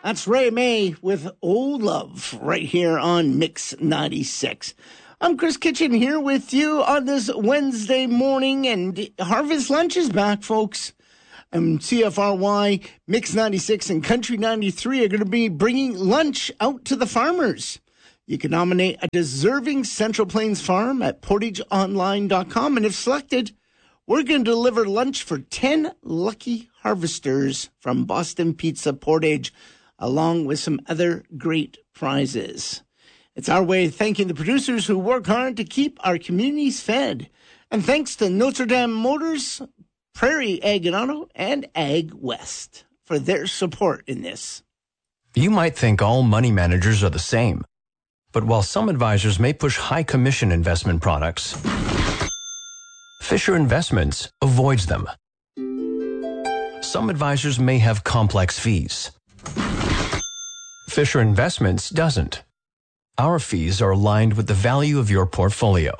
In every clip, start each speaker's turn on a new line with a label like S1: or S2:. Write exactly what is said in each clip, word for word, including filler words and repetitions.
S1: That's Ray May with Old Love right here on Mix ninety-six. I'm Chris Kitchen here with you on this Wednesday morning, and Harvest Lunch is back, folks. Um, C F R Y, Mix ninety-six, and Country ninety-three are going to be bringing lunch out to the farmers. You can nominate a deserving Central Plains farm at portage online dot com, and if selected, we're going to deliver lunch for ten lucky harvesters from Boston Pizza Portage, along with some other great prizes. It's our way of thanking the producers who work hard to keep our communities fed. And thanks to Notre Dame Motors, Prairie Ag and Auto, and Ag West for their support in this.
S2: You might think all money managers are the same. But while some advisors may push high commission investment products, Fisher Investments avoids them. Some advisors may have complex fees. Fisher Investments doesn't. Our fees are aligned with the value of your portfolio.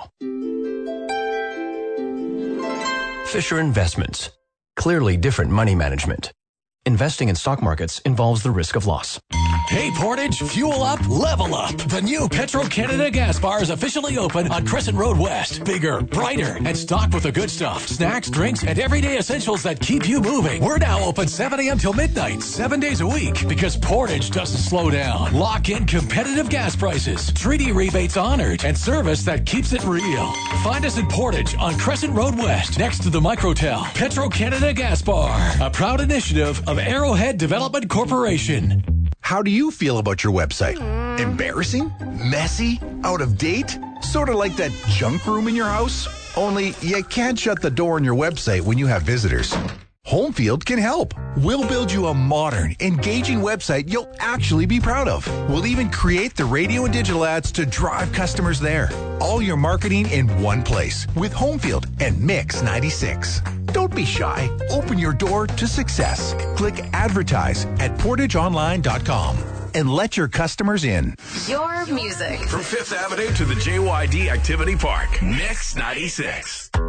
S2: Fisher Investments. Clearly different money management. Investing in stock markets involves the risk of loss.
S3: Hey Portage, fuel up, level up. The new Petro-Canada gas bar is officially open on Crescent Road West. Bigger, brighter, and stocked with the good stuff. Snacks, drinks, and everyday essentials that keep you moving. We're now open seven a.m. till midnight, seven days a week, because Portage doesn't slow down. Lock in competitive gas prices, treaty rebates honored, and service that keeps it real. Find us in Portage on Crescent Road West, next to the Microtel. Petro-Canada Gas Bar, a proud initiative of Arrowhead Development Corporation.
S4: How do you feel about your website? Embarrassing? Messy? Out of date? Sort of like that junk room in your house? Only you can't shut the door on your website when you have visitors. Homefield can help. We'll build you a modern, engaging website you'll actually be proud of. We'll even create the radio and digital ads to drive customers there. All your marketing in one place with Homefield and Mix ninety-six. Don't be shy. Open your door to success. Click advertise at portage online dot com and let your customers in.
S5: Your music.
S6: From Fifth Avenue to the J Y D Activity Park. Mix ninety-six.